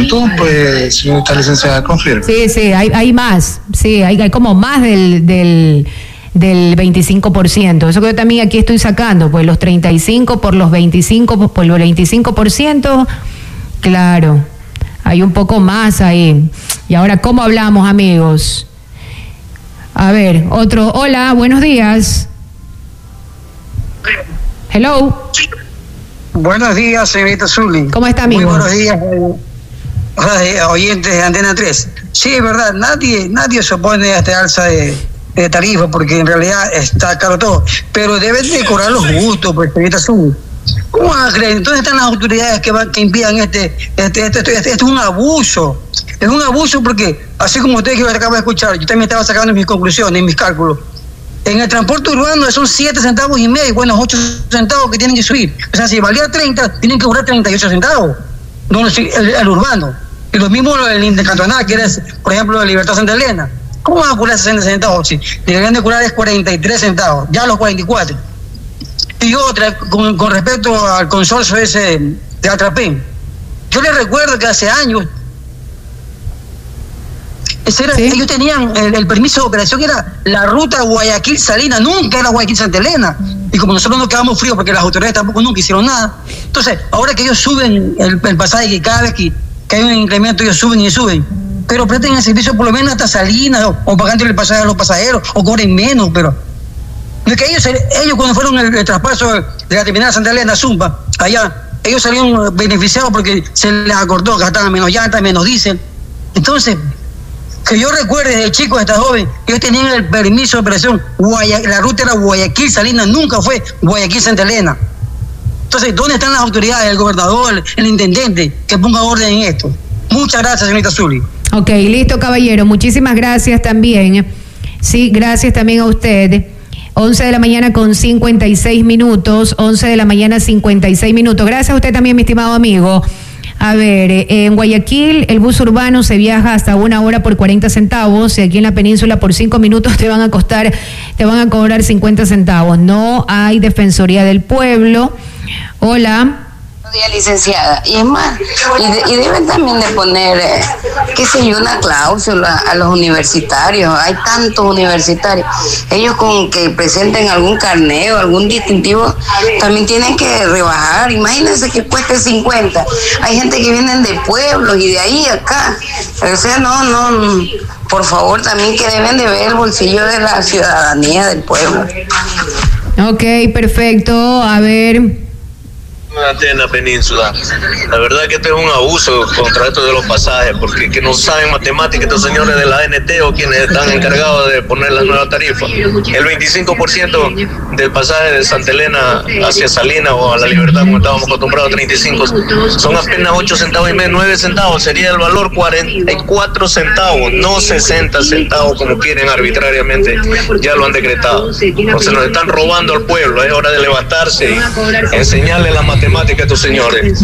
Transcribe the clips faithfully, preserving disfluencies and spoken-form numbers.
juventud, pues, señorita licenciada, confirme. Sí, sí, hay, hay más, sí, hay, hay como más del, del, del veinticinco por ciento. Eso que yo también aquí estoy sacando, pues los treinta y cinco por los veinticinco, por los veinticinco por ciento, claro, hay un poco más ahí. Y ahora, ¿cómo hablamos, amigos? A ver, otro, hola, buenos días. Hello. Buenos días, señorita Zully. ¿Cómo está, amigo? Muy buenos días, eh, oyentes de Antena tres. Sí, es verdad, nadie nadie se opone a este alza de, de tarifa, porque en realidad está caro todo. Pero deben de cobrar los gustos, pues, señorita Zully. ¿Cómo van a creer? Entonces están las autoridades que van, que impidan este este, este, este, este, este es un abuso. Es un abuso porque, así como ustedes que lo acaban de escuchar, yo también estaba sacando mis conclusiones, mis cálculos. En el transporte urbano son siete centavos y medio, bueno, ocho centavos que tienen que subir. O sea, si valía treinta, tienen que cobrar treinta y ocho centavos. No, el, el urbano. Y lo mismo el intercantonal, que es, por ejemplo, de Libertad Santa Elena. ¿Cómo van a cobrar sesenta centavos? Si deberían de cobrar es cuarenta y tres centavos, ya los cuarenta y cuatro. Y otra, con, con respecto al consorcio ese de Atrapén. Yo les recuerdo que hace años, Ese era, ¿sí? Ellos tenían el, el permiso de operación, era la ruta Guayaquil-Salinas, nunca era Guayaquil-Santa Elena. Y como nosotros nos quedamos fríos porque las autoridades tampoco nunca hicieron nada, entonces ahora que ellos suben el, el pasaje, que cada vez que, que hay un incremento ellos suben y suben, pero presten el servicio por lo menos hasta Salinas, o, o pagando el pasaje a los pasajeros, o cobren menos, pero es que ellos, ellos cuando fueron el, el traspaso de la terminal Santa Elena a Zumba, allá, ellos salieron beneficiados porque se les acordó, gastaban menos llantas, menos diésel. Entonces, que yo recuerde desde chico hasta joven, ellos tenían el permiso de operación, Guaya, la ruta era Guayaquil Salinas, nunca fue Guayaquil Santa Elena. Entonces, ¿dónde están las autoridades, el gobernador, el intendente, que ponga orden en esto? Muchas gracias, señorita Zully. Ok, listo, caballero, muchísimas gracias también. Sí, gracias también a usted. once de la mañana con cincuenta y seis minutos, once de la mañana cincuenta y seis minutos. Gracias a usted también, mi estimado amigo. A ver, en Guayaquil el bus urbano se viaja hasta una hora por cuarenta centavos y aquí en la península por cinco minutos te van a costar, te van a cobrar cincuenta centavos. No hay Defensoría del Pueblo. Hola. Buenos días, licenciada. Y es más, y, de, y deben también de poner, eh, qué sé yo, una cláusula a los universitarios. Hay tantos universitarios. Ellos con que presenten algún carneo, algún distintivo, también tienen que rebajar. Imagínense que cueste cincuenta. Hay gente que vienen de pueblos y de ahí acá. O sea, no, no, por favor, también que deben de ver el bolsillo de la ciudadanía del pueblo. Ok, perfecto. A ver... Antena Península. La verdad que este es un abuso contra esto de los pasajes, porque que no saben matemáticas estos señores de la A N T o quienes están encargados de poner las nuevas tarifas. El veinticinco por ciento del pasaje de Santa Elena hacia Salinas o a La Libertad, como estábamos acostumbrados, treinta y cinco, son apenas ocho centavos y medio, nueve centavos, sería el valor cuarenta y cuatro centavos, no sesenta centavos como quieren arbitrariamente, ya lo han decretado. Entonces nos están robando al pueblo, es hora de levantarse y enseñarle la matemática a estos señores.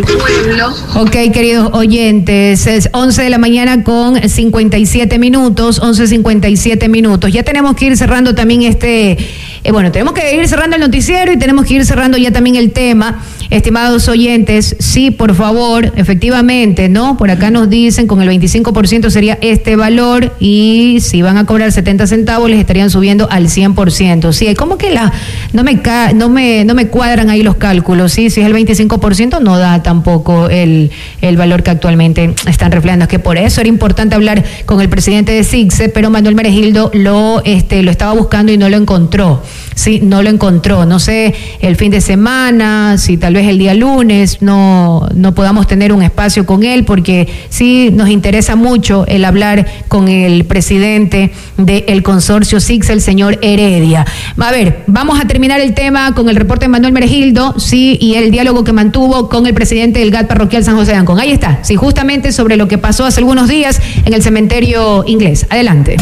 Ok, queridos oyentes, es once de la mañana con cincuenta y siete minutos, once cincuenta y siete minutos. Ya tenemos que ir cerrando también este, eh, bueno, tenemos que ir cerrando el noticiero y tenemos que ir cerrando ya también el tema. Estimados oyentes, sí, por favor, efectivamente, ¿no? Por acá nos dicen con el veinticinco por ciento sería este valor y si van a cobrar setenta centavos les estarían subiendo al cien por ciento. Sí, como que la, no me, ca, no me, no me cuadran ahí los cálculos, ¿sí? Si es el veinticinco por ciento no da tampoco el, el valor que actualmente están reflejando. Es que por eso era importante hablar con el presidente de SICSE, pero Manuel Meregildo lo, este, lo estaba buscando y no lo encontró. Sí, no lo encontró. No sé, el fin de semana, si tal vez el día lunes no, no podamos tener un espacio con él, porque sí nos interesa mucho el hablar con el presidente del consorcio SICSE, el señor Heredia. A ver, vamos a terminar el tema con el reporte de Manuel Meregildo, sí, y el diálogo que mantuvo con el presidente del G A T parroquial San José de Ancón. Ahí está, sí, justamente sobre lo que pasó hace algunos días en el cementerio inglés. Adelante.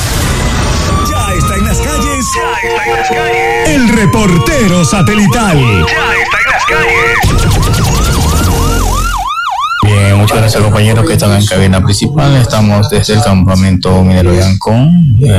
Ya está en las calles. Ya está en las calles. El reportero satelital. Ya está en las calles. Eh, muchas gracias, compañeros que están en cabina principal. Estamos desde el campamento minero de Ancón, eh,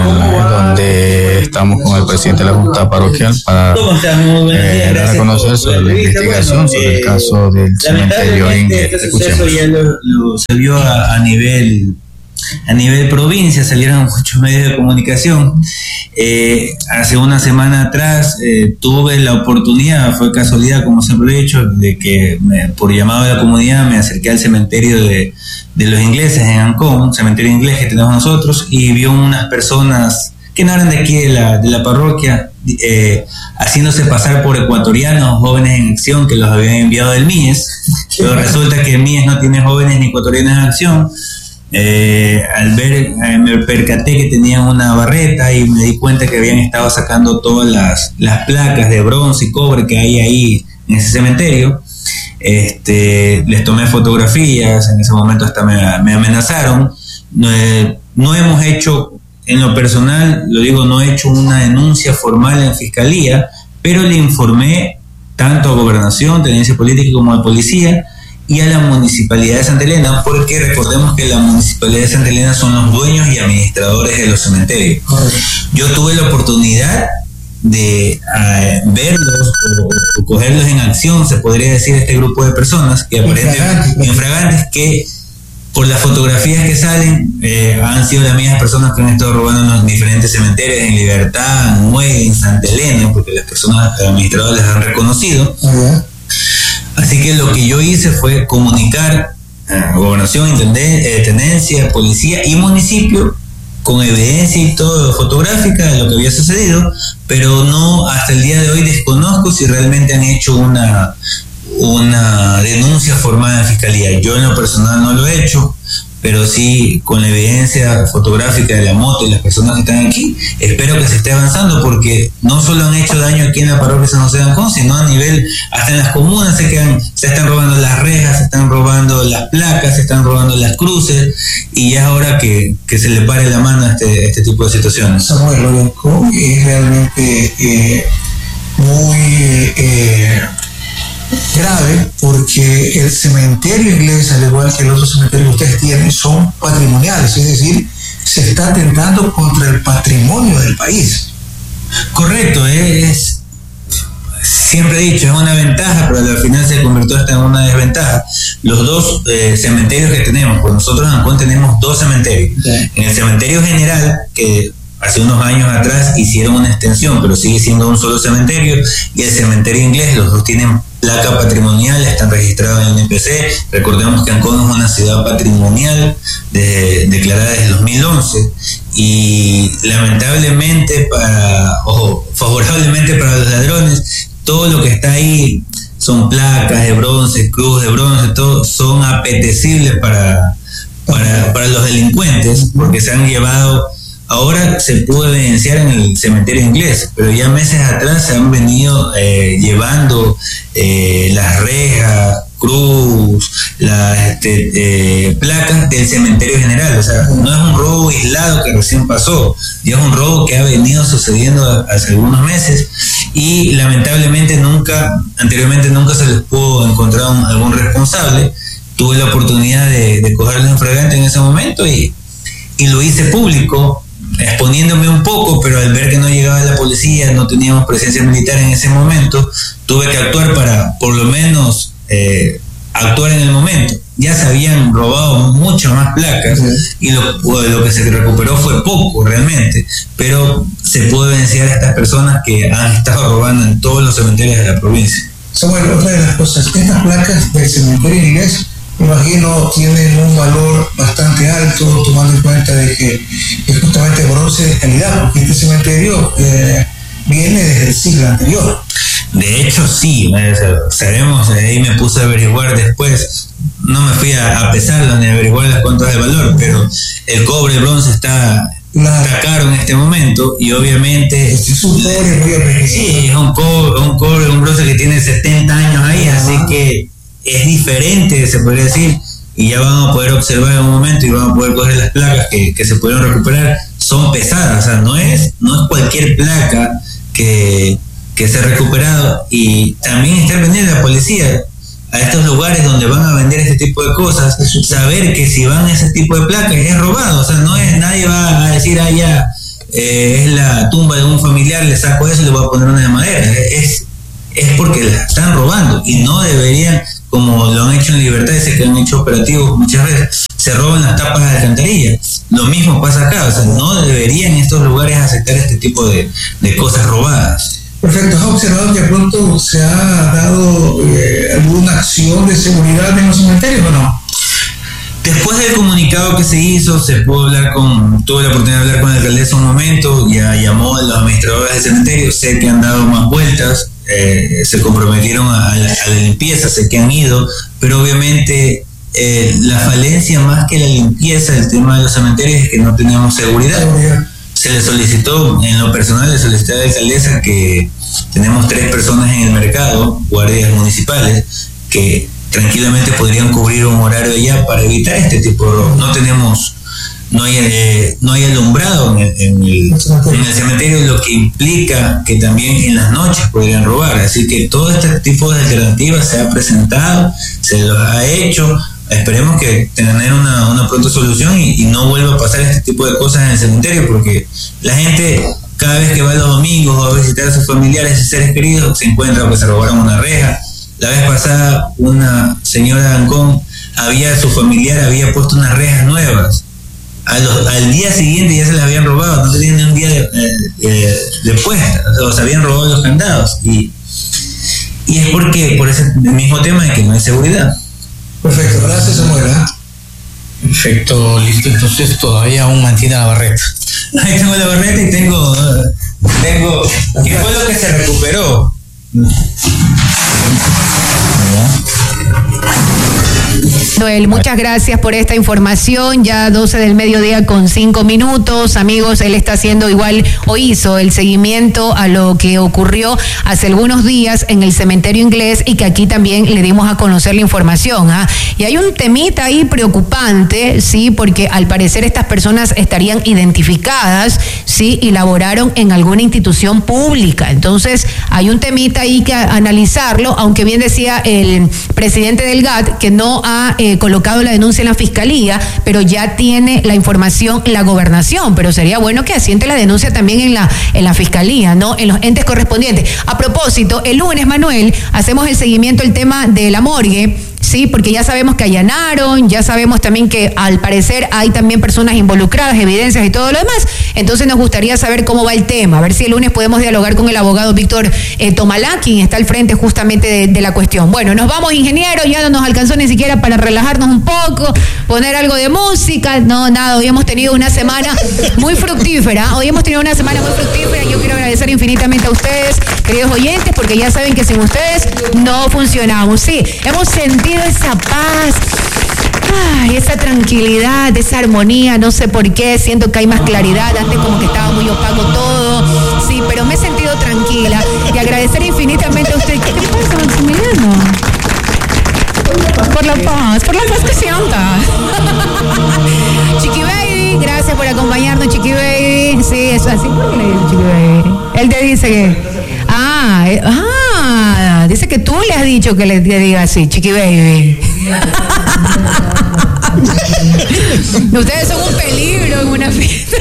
donde estamos con el presidente de la Junta Parroquial para eh, dar a conocer sobre la investigación sobre el caso del cementerio Inglés. Este suceso ya lo, lo salió a, a nivel a nivel provincia, salieron muchos medios de comunicación. Eh, hace una semana atrás eh, tuve la oportunidad, fue casualidad como siempre he dicho, de que me, por llamado de la comunidad me acerqué al cementerio de, de los ingleses en Ancón, cementerio inglés que tenemos nosotros, y vi unas personas que no eran de aquí de la, de la parroquia, eh, haciéndose pasar por ecuatorianos, jóvenes en acción que los habían enviado del M I E S, pero resulta que el M I E S no tiene jóvenes ni ecuatorianos en acción. Eh, al ver, eh, me percaté que tenían una barreta y me di cuenta que habían estado sacando todas las, las placas de bronce y cobre que hay ahí en ese cementerio. Este, les tomé fotografías, en ese momento hasta me, me amenazaron. No, eh, no hemos hecho, en lo personal, lo digo, no he hecho una denuncia formal en fiscalía, pero le informé tanto a Gobernación, Tenencia Política como a Policía y a la Municipalidad de Santa Elena, porque recordemos que la Municipalidad de Santa Elena son los dueños y administradores de los cementerios. Yo tuve la oportunidad de uh, verlos o, o cogerlos en acción, se podría decir, este grupo de personas que aparentemente infragantes, que por las fotografías que salen eh, han sido las mismas personas que han estado robando en los diferentes cementerios, en Libertad, en Muelle, en Santa Elena, porque las personas administradoras les han reconocido. Uh-huh. Así que lo que yo hice fue comunicar a Gobernación, Intenden- Tenencia, Policía y Municipio con evidencia y todo fotográfica de lo que había sucedido, pero no, hasta el día de hoy desconozco si realmente han hecho una, una denuncia formal en Fiscalía. Yo en lo personal no lo he hecho, pero sí con la evidencia fotográfica de la moto y las personas que están aquí, espero que se esté avanzando, porque no solo han hecho daño aquí en la parroquia San José de Ancón, sino a nivel, hasta en las comunas se, quedan, se están robando las rejas, se están robando las placas, se están robando las cruces, y ya es hora que, que se le pare la mano a este, este tipo de situaciones. Samuel, lo de Ancón es realmente eh, muy... Eh, grave, porque el cementerio inglés, al igual que el otro cementerio que ustedes tienen, son patrimoniales, es decir, se está atentando contra el patrimonio del país. Correcto, es, siempre he dicho, es una ventaja, pero al final se convirtió hasta en una desventaja. Los dos eh, cementerios que tenemos, pues nosotros en Ancón tenemos dos cementerios. Okay. En el cementerio general, que hace unos años atrás hicieron una extensión, pero sigue siendo un solo cementerio, y el cementerio inglés, los dos tienen placa patrimonial, están registrados en el N P C. Recordemos que Ancón es una ciudad patrimonial de, declarada desde el dos mil once, y lamentablemente para, ojo, favorablemente para los ladrones, todo lo que está ahí son placas de bronce, cruz de bronce, todo son apetecibles para, para, para los delincuentes, porque se han llevado. Ahora se pudo evidenciar en el cementerio inglés, pero ya meses atrás se han venido eh, llevando eh, las rejas, cruz, las este, eh, placas del cementerio general. O sea, no es un robo aislado que recién pasó, ya es un robo que ha venido sucediendo hace algunos meses, y lamentablemente nunca, anteriormente nunca se les pudo encontrar un, algún responsable. Tuve la oportunidad de, de cogerlos en flagrante en ese momento, y, y lo hice público, exponiéndome un poco, pero al ver que no llegaba la policía, no teníamos presencia militar en ese momento, tuve que actuar para por lo menos eh, actuar en el momento. Ya se habían robado muchas más placas, uh-huh. y lo, lo que se recuperó fue poco realmente, pero se pudo evidenciar a estas personas que han estado robando en todos los cementerios de la provincia. Samuel, otra de las cosas, estas placas del cementerio inglés, me imagino, tienen un valor bastante alto, tomando en cuenta de que es justamente bronce de calidad, porque este cementerio eh, viene desde el siglo anterior. De hecho, sí, sabemos, ahí me puse a averiguar después, no me fui a, a pesarlo ni a averiguar las cuentas de valor, pero el cobre, el bronce está... Claro. Está caro en este momento, y obviamente este es un cobre muy apreciado. Sí, es un cobre, un cobre, un bronce que tiene setenta años ahí, uh-huh. Así que es diferente, se podría decir, y ya van a poder observar en un momento y van a poder coger las placas que, que se pudieron recuperar. Son pesadas, o sea, no es, no es cualquier placa que, que se ha recuperado, y también intervenir la policía. a estos lugares donde van a vender este tipo de cosas, saber que si van a ese tipo de placas es robado, o sea, no es, nadie va a decir, ah, ya, eh, es la tumba de un familiar, le saco eso y le voy a poner una de madera, es, es porque la están robando y no deberían, como lo han hecho en Libertad, ese que han hecho operativos muchas veces, se roban las tapas de alcantarilla. Lo mismo pasa acá, o sea, no deberían estos lugares aceptar este tipo de, de cosas robadas. Perfecto. ¿Has observado que pronto se ha dado eh, alguna acción de seguridad en los cementerios o no? Después del comunicado que se hizo, se pudo hablar con, tuve la oportunidad de hablar con la alcaldesa un momento, ya llamó a los administradores del cementerio, sé que han dado más vueltas, eh, se comprometieron a, a, la, a la limpieza, sé que han ido, pero obviamente eh, la falencia más que la limpieza del tema de los cementerios es que no tenemos seguridad. seguridad. Se le solicitó, en lo personal, le solicité a la alcaldesa que tenemos tres personas en el mercado, guardias municipales, que tranquilamente podrían cubrir un horario allá para evitar este tipo de robo. No tenemos, no hay, eh, no hay alumbrado en el, en, el, en el cementerio, lo que implica que también en las noches podrían robar. Así que todo este tipo de alternativas se ha presentado, se los ha hecho. Esperemos que tener una, una pronta solución y, y no vuelva a pasar este tipo de cosas en el cementerio, porque la gente cada vez que va los domingos o a visitar a sus familiares y seres queridos se encuentra que se robaron una reja. La vez pasada una señora de Ancón, había, su familiar había puesto unas rejas nuevas. A los, al día siguiente ya se las habían robado, no tenían ni un día de, de, de puesta, o sea, se habían robado los candados. Y, y es porque, por ese mismo tema de que no hay seguridad. Perfecto, gracias Samuel. Perfecto, listo. Entonces todavía aún mantiene la barreta. Ahí tengo la barreta y tengo, tengo, ¿qué fue lo que se recuperó? Noel, muchas gracias por esta información. Ya doce del mediodía con cinco minutos. Amigos, él está haciendo igual o hizo el seguimiento a lo que ocurrió hace algunos días en el cementerio inglés y que aquí también le dimos a conocer la información. ¿ah? Y hay un temita ahí preocupante, sí, porque al parecer estas personas estarían identificadas, sí, y laboraron en alguna institución pública. Entonces, hay un temita ahí que analizarlo, aunque bien decía el presidente del G A T que no ha eh, colocado la denuncia en la fiscalía, pero ya tiene la información la gobernación, pero sería bueno que asiente la denuncia también en la, en la fiscalía, ¿no? En los entes correspondientes. A propósito, el lunes, Manuel, hacemos el seguimiento del tema de la morgue, sí, porque ya sabemos que allanaron, ya sabemos también que al parecer hay también personas involucradas, evidencias y todo lo demás. Entonces nos gustaría saber cómo va el tema, a ver si el lunes podemos dialogar con el abogado Víctor eh, Tomalá, quien está al frente justamente de, de la cuestión. Bueno, nos vamos, ingeniero, ya no nos alcanzó ni siquiera para relajarnos un poco, poner algo de música, no, nada, hoy hemos tenido una semana muy fructífera, hoy hemos tenido una semana muy fructífera. Yo quiero agradecer infinitamente a ustedes, queridos oyentes, porque ya saben que sin ustedes no funcionamos. Sí, hemos sentido esa paz, ay, esa tranquilidad, esa armonía, no sé por qué, siento que hay más claridad, antes como que estaba muy opaco todo, sí, pero me he sentido tranquila y agradecer infinitamente a ustedes. ¿Qué te pasa, Maximiliano? Por la paz, por la paz que sienta. Chiqui Baby, gracias por acompañarnos, Chiqui Baby. Sí, eso así, ¿por qué le digo Chiqui Baby? Él te dice que, ah, eh, ah, dice que tú le has dicho que le, le diga así, Chiqui Baby. Ustedes son un peligro en una fiesta.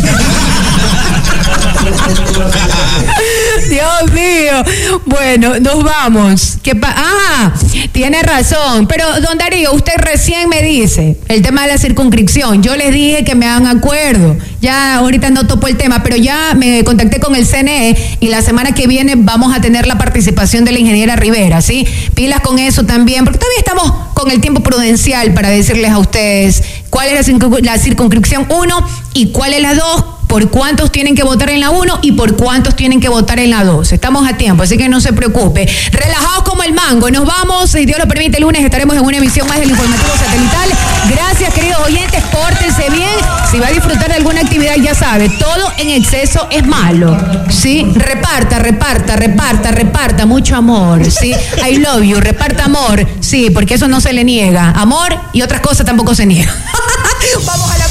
Dios mío. Bueno, nos vamos. ¿Qué pa- ah, tiene razón. Pero, don Darío, usted recién me dice el tema de la circunscripción. Yo les dije que me hagan acuerdo. Ya ahorita no topo el tema, pero ya me contacté con el C N E y la semana que viene vamos a tener la participación de la ingeniera Rivera, ¿sí? Pilas con eso también, porque todavía estamos con el tiempo prudencial para decirles a ustedes cuál es la, circun- la circunscripción uno y cuál es la dos, por cuántos tienen que votar en la uno y por cuántos tienen que votar en la dos. Estamos a tiempo, así que no se preocupe. Relajados como el mango. Nos vamos, si Dios lo permite, el lunes estaremos en una emisión más del Informativo Satelital. Gracias, queridos oyentes, pórtense bien. Si va a disfrutar de alguna actividad, ya sabe, todo en exceso es malo, ¿sí? Reparta, reparta, reparta, reparta, mucho amor, ¿sí? I love you, reparta amor, sí, porque eso no se le niega. Amor y otras cosas tampoco se niegan. Vamos a la